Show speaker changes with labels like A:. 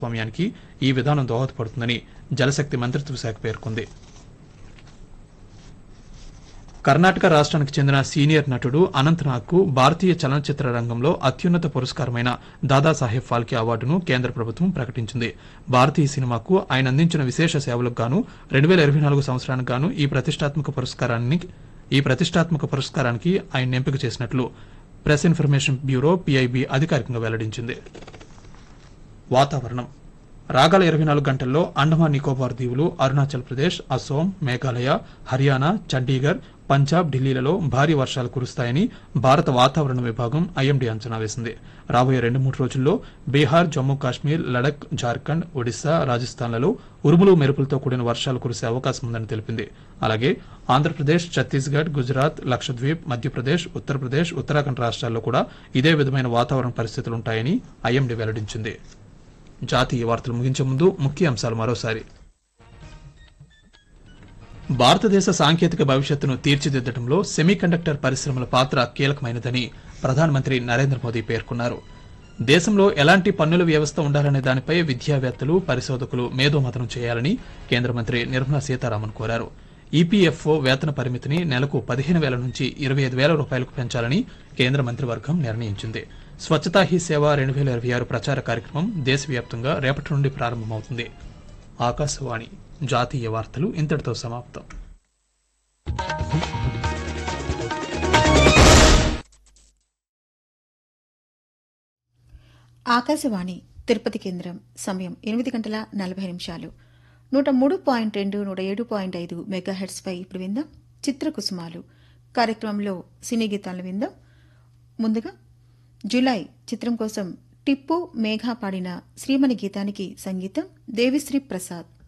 A: స్వామ్యానికి ఈ విధానం దోహదపడుతుందని జలశక్తి మంత్రిత్వ శాఖ పేర్కొంది. కర్ణాటక రాష్ట్రానికి చెందిన సీనియర్ నటుడు అనంతనాగ్కు భారతీయ చలనచిత్ర రంగంలో అత్యున్నత పురస్కారమైన దాదాసాహెబ్ ఫాల్కే అవార్డును కేంద్ర ప్రభుత్వం ప్రకటించింది. భారతీయ సినిమాకు ఆయన అందించిన విశేష సేవలకు గాను 2024 సంవత్సరానికి గాను ఈ ప్రతిష్టాత్మక పురస్కారానికి ఆయన ఎంపిక చేసినట్లు ప్రెస్ ఇన్ఫర్మేషన్ బ్యూరో పీఐబీ అధికారికంగా వెల్లడించింది. వాతావరణం రాగల 24 గంటల్లో అండమాన్ నికోబార్ దీవులు, అరుణాచల్ ప్రదేశ్, అస్సోం, మేఘాలయ, హర్యానా, చండీగఢ్, పంజాబ్, ఢిల్లీలలో భారీ వర్షాలు కురుస్తాయని భారత వాతావరణ విభాగం ఐఎండీ అంచనా వేసింది. రాబోయే 2-3 రోజుల్లో బీహార్, జమ్మూ కాశ్మీర్, లడక్, జార్ఖండ్, ఒడిశా, రాజస్థాన్లలో ఉరుములు మెరుపులతో కూడిన వర్షాలు కురిసే అవకాశం ఉందని తెలిపింది. అలాగే ఆంధ్రప్రదేశ్, ఛత్తీస్గఢ్, గుజరాత్, లక్షద్వీప్, మధ్యప్రదేశ్, ఉత్తరప్రదేశ్, ఉత్తరాఖండ్ రాష్ట్రాల్లో కూడా ఇదే విధమైన వాతావరణ పరిస్థితులుంటాయని ఐఎండీ వెల్లడించింది. జాతీయ వార్తలు ముగించే ముందు ముఖ్య అంశాలు మరోసారి. భారతదేశ సాంకేతిక భవిష్యత్తును తీర్చిదిద్దడంలో సెమీకండక్టర్ పరిశ్రమల పాత్ర కీలకమైనదని ప్రధానమంత్రి నరేంద్ర మోదీ పేర్కొన్నారు. దేశంలో ఎలాంటి పన్నుల వ్యవస్థ ఉండాలనే దానిపై విద్యావేత్తలు, పరిశోధకులు మేధోమథనం చేయాలని కేంద్ర మంత్రి నిర్మలా సీతారామన్ కోరారు. ఈపీఎఫ్ఓ వేతన పరిమితిని నెలకు 15,000 నుంచి 25,000 రూపాయలకు పెంచాలని కేంద్ర మంత్రివర్గం నిర్ణయించింది. స్వచ్ఛతా హీ సేవ 2026 ప్రచార కార్యక్రమం దేశవ్యాప్తంగా రేపటి నుండి ప్రారంభమవుతుంది. ఆకాశవాణి జాతీయ వార్తలు ఇంతటితో సమాప్తం.
B: ఆకాశవాణి తిరుపతి కేంద్రం. సమయం 8:40 103.2 107.5 మెగాహెర్ట్స్ పై ఇప్పుడు విందాం చిత్రకుసుమాలు కార్యక్రమంలో సినీ గీతాలను విందాం. ముందుగా జులై చిత్రం కోసం టిప్పు మేఘా పాడిన శ్రీమణి గీతానికి సంగీతం దేవిశ్రీ ప్రసాద్.